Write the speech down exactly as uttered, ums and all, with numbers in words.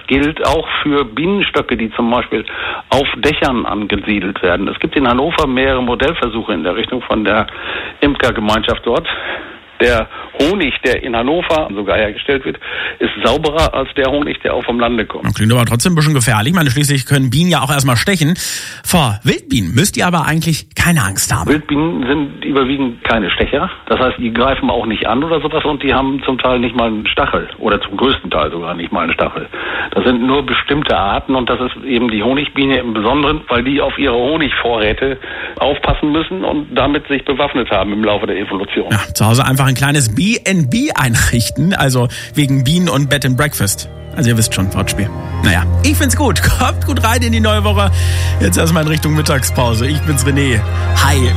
gilt auch für Bienenstöcke, die zum Beispiel auf Dächern angesiedelt werden. Es gibt in Hannover mehrere Modellversuche in der Richtung von der Imkergemeinschaft dort. Der Honig, der in Hannover sogar hergestellt wird, ist sauberer als der Honig, der auch vom Lande kommt. Klingt aber trotzdem ein bisschen gefährlich. Ich meine, schließlich können Bienen ja auch erstmal stechen. Vor Wildbienen müsst ihr aber eigentlich keine Angst haben. Wildbienen sind überwiegend keine Stecher. Das heißt, die greifen auch nicht an oder sowas und die haben zum Teil nicht mal einen Stachel. Oder zum größten Teil sogar nicht mal einen Stachel. Das sind nur bestimmte Arten und das ist eben die Honigbiene im Besonderen, weil die auf ihre Honigvorräte aufpassen müssen und damit sich bewaffnet haben im Laufe der Evolution. Ja, zu Hause einfach ein kleines B and B einrichten, also wegen Bienen und Bed and Breakfast. Also ihr wisst schon, Wortspiel. Naja, ich find's gut. Kommt gut rein in die neue Woche. Jetzt erstmal in Richtung Mittagspause. Ich bin's René. Hi.